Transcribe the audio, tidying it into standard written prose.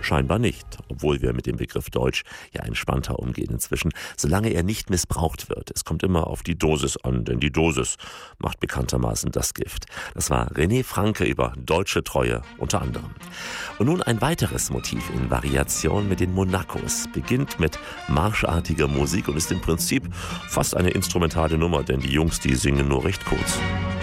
Scheinbar nicht, obwohl wir mit dem Begriff Deutsch ja entspannter umgehen inzwischen, solange er nicht missbraucht wird. Es kommt immer auf die Dosis an, denn die Dosis macht bekanntermaßen das Gift. Das war René Franke über deutsche Treue unter anderem. Und nun ein weiteres Motiv in Variation mit den Monacos. Beginnt mit marschartiger Musik und ist im Prinzip fast eine instrumentale Nummer, denn die Jungs, die singen nur recht kurz.